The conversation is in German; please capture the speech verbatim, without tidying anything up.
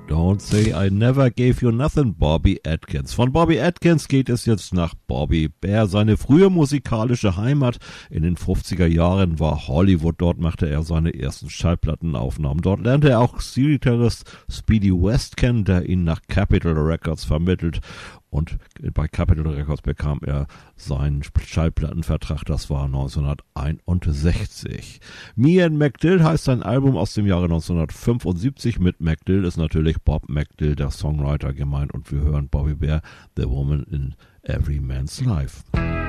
Don't Say I Never Gave You Nothing, Bobby Atkins. Von Bobby Atkins geht es jetzt nach Bobby Bare. Seine frühe musikalische Heimat in den fünfziger Jahren war Hollywood. Dort machte er seine ersten Schallplattenaufnahmen. Dort lernte er auch Gitarrist Speedy West kennen, der ihn nach Capitol Records vermittelt. Und bei Capitol Records bekam er seinen Schallplattenvertrag, das war neunzehnhunderteinundsechzig. Me and McDill heißt sein Album aus dem Jahre neunzehnhundertfünfundsiebzig. Mit McDill ist natürlich Bob McDill, der Songwriter, gemeint. Und wir hören Bobby Bare, The Woman in Every Man's Life.